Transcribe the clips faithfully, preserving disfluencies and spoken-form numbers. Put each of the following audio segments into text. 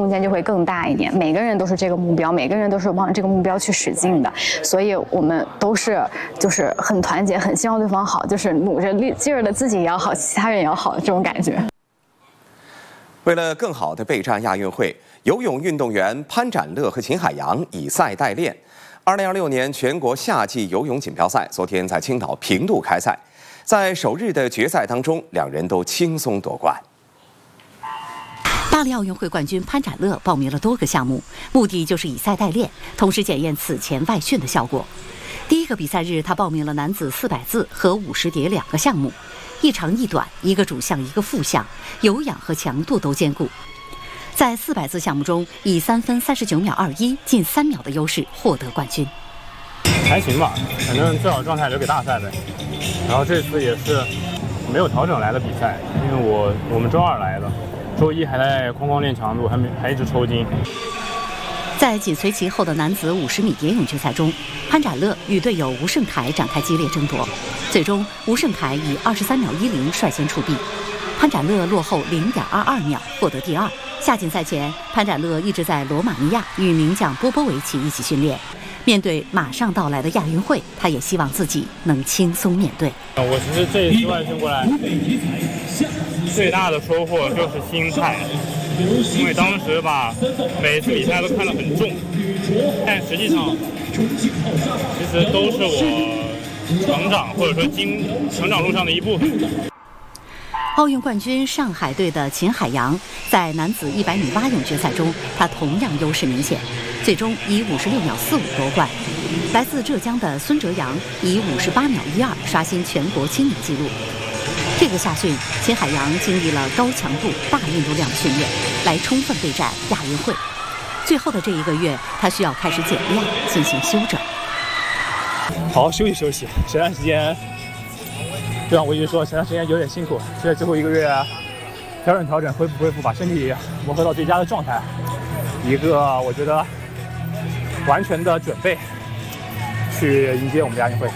空间就会更大一点。每个人都是这个目标，每个人都是往这个目标去使劲的，所以我们都是就是很团结，很希望对方好，就是努着力劲儿的自己也要好，其他人也要好，这种感觉。 为了更好地备战亚运会，游泳运动员潘展乐和秦海洋以赛代练。二零二六年全国夏季游泳锦标赛昨天在青岛平度开赛，在首日的决赛当中，两人都轻松夺冠。 巴黎奥运会冠军潘展乐报名了多个项目，目的就是以赛代练，同时检验此前外训的效果。第一个比赛日，他报名了男子四百自和五十蝶两个项目，一长一短，一个主项一个副项，有氧和强度都兼顾。在四百自项目中，以三分三十九秒二一，近三秒的优势获得冠军。 还行吧，反正最好状态留给大赛呗。然后这次也是没有调整来的比赛，因为我我们周二来的，周一还在哐哐练强度，还没还一直抽筋。 在紧随其后的男子五十米蝶泳决赛中，潘展乐与队友吴胜凯展开激烈争夺，最终吴胜凯以二十三秒一零率先出臂，潘展乐落后零点二二秒获得第二。下锦赛前，潘展乐一直在罗马尼亚与名将波波维奇一起训练。面对马上到来的亚运会，他也希望自己能轻松面对。 我其实这一次外训过来，最大的收获就是心态，因为当时吧，每次比赛都看得很重，但实际上，其实都是我成长或者说经成长路上的一部分。 奥运冠军上海队的秦海洋在男子一百米蛙泳决赛中，他同样优势明显，最终以五十六秒四五夺冠。来自浙江的孙哲阳以五十八秒一二刷新全国青年纪录。这个夏训，秦海洋经历了高强度、大运动量的训练，来充分备战亚运会。最后的这一个月，他需要开始减量，进行休整， 好好休息休息。这段时间，就像我一直说，前段时间有点辛苦，现在最后一个月调整调整，恢复恢复，把身体磨合到最佳的状态。一个我觉得完全的准备，去迎接我们的亚运会。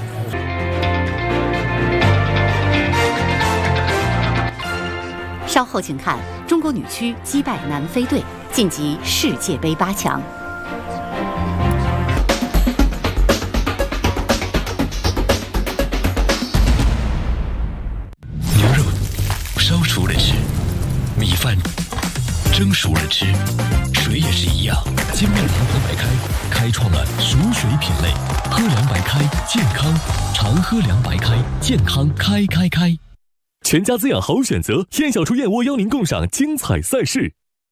稍后请看中国女区击败南非队，晋级世界杯八强。 牛肉烧熟了吃，米饭蒸熟了吃，水也是一样。金麦郎喝白开开创了熟水品类，喝凉白开健康，常喝凉白开健康开开开。 全家滋养好选择，燕小厨燕窝邀您共赏精彩赛事。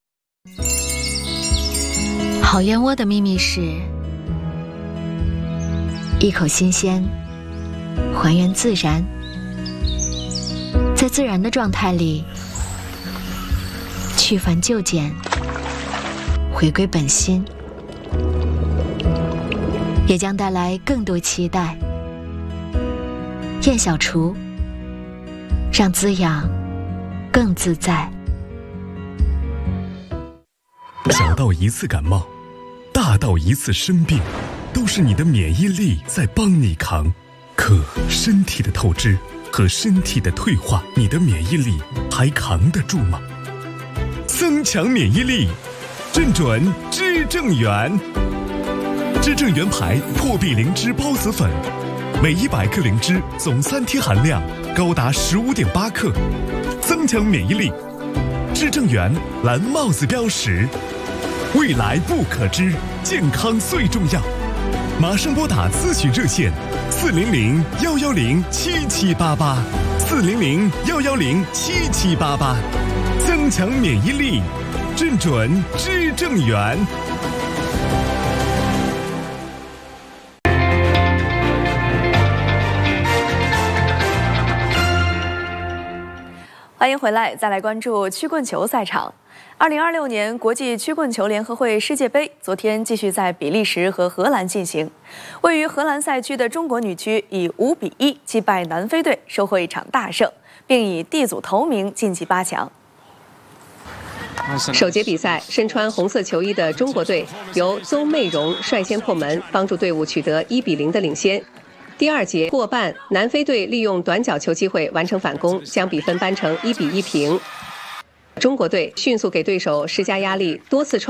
好燕窝的秘密是一口新鲜，还原自然，在自然的状态里去繁就简，回归本心，也将带来更多期待。燕小厨，让滋养更自在。 小到一次感冒，大到一次生病，都是你的免疫力在帮你扛。可身体的透支和身体的退化，你的免疫力还扛得住吗？增强免疫力，正准知正元。知正元牌破壁灵芝孢子粉，每一百克灵芝总三贴含量高达十五点八克，增强免疫力。知正元蓝帽子标识，未来不可知，健康最重要。马上拨打咨询热线四零零幺幺零七七八八，四零零幺幺零七七八八，增强免疫力，正准知正元。 欢迎回来，再来关注曲棍球赛场。二零二六年国际曲棍球联合会世界杯昨天继续在比利时和荷兰进行。位于荷兰赛区的中国女区以五比一击败南非队，收获一场大胜，并以 D 组头名晋级八强。 首节比赛，身穿红色球衣的中国队由邹媚蓉率先破门，帮助队伍取得一比零的领先。第二节过半，南非队利用短角球机会完成反攻，将比分扳成一比一平。中国队迅速给对手施加压力，多次创